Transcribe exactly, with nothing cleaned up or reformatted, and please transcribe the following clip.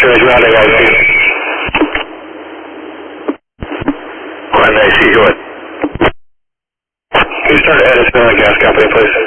is routing I C. One I C, go ahead. Can you start Edison Oil and Gas Company, please?